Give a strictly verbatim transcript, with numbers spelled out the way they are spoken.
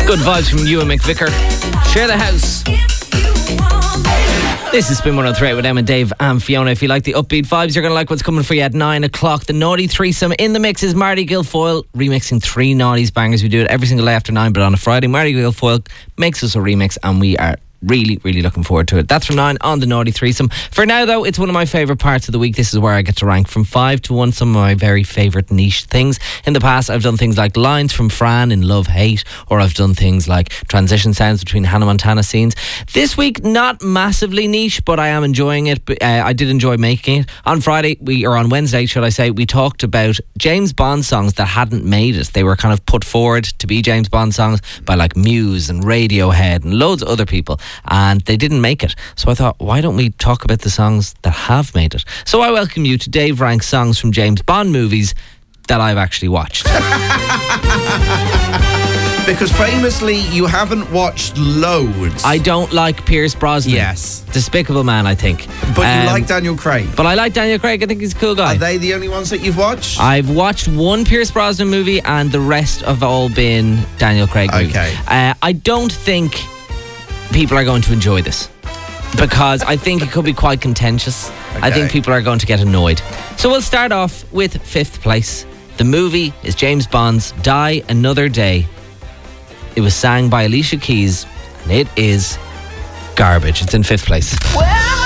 Good vibes from Ewan McVicker. Share the house. This is Spin one oh three with Emma, Dave and Fiona. If you like the upbeat vibes, you're going to like what's coming for you at nine o'clock. The Naughty Threesome in the mix is Marty Guilfoyle remixing three Naughty's bangers. We do it every single day after nine, but on a Friday, Marty Guilfoyle makes us a remix and we are really, really looking forward to it. That's from nine on the Naughty Threesome. For now, though, it's one of my favourite parts of the week. This is where I get to rank from five to one some of my very favourite niche things. In the past, I've done things like lines from Fran in Love Hate, or I've done things like transition sounds between Hannah Montana scenes. This week, not massively niche, but I am enjoying it. But, uh, I did enjoy making it. On Friday, we or on Wednesday, should I say, we talked about James Bond songs that hadn't made it. They were kind of put forward to be James Bond songs by like Muse and Radiohead and loads of other people, and they didn't make it. So I thought, why don't we talk about the songs that have made it? So I welcome you to Dave Ranks songs from James Bond movies that I've actually watched. Because famously, you haven't watched loads. I don't like Pierce Brosnan. Yes. Despicable Man, I think. But Um, you like Daniel Craig. But I like Daniel Craig. I think he's a cool guy. Are they the only ones that you've watched? I've watched one Pierce Brosnan movie and the rest have all been Daniel Craig movies. Okay. Uh, I don't think people are going to enjoy this because I think it could be quite contentious. Okay. I think people are going to get annoyed. So we'll start off with fifth place. The movie is James Bond's Die Another Day. It was sang by Alicia Keys and it is garbage. It's in fifth place. Well,